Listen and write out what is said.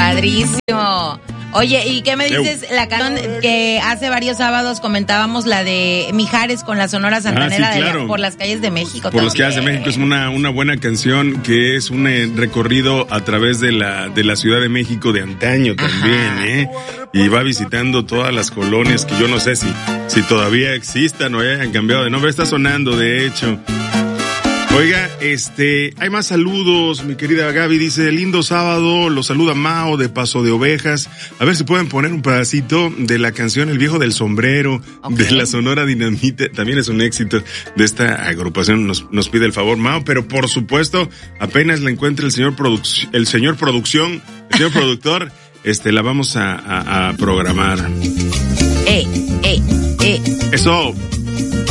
Padrísimo. Oye, ¿y qué me dices? La canción que hace varios sábados comentábamos, la de Mijares con la Sonora Santanera, sí, claro. Por las calles de México. Por las calles de México, es una buena canción que es un recorrido a través de la Ciudad de México de antaño también, y va visitando todas las colonias que yo no sé si todavía existan o hayan cambiado de nombre. Está sonando, de hecho. Oiga, hay más saludos. Mi querida Gaby dice, lindo sábado, los saluda Mao de Paso de Ovejas. A ver si pueden poner un pedacito de la canción El Viejo del Sombrero, de la Sonora Dinamita. También es un éxito de esta agrupación, nos pide el favor Mao, pero por supuesto, apenas la encuentre el señor productor, la vamos a programar. Eso.